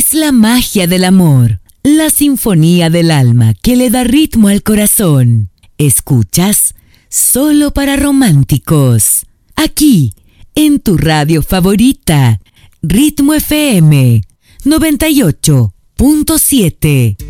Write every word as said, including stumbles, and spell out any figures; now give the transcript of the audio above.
Es la magia del amor, la sinfonía del alma que le da ritmo al corazón. Escuchas Solo para Románticos, aquí en tu radio favorita, Ritmo F M noventa y ocho punto siete.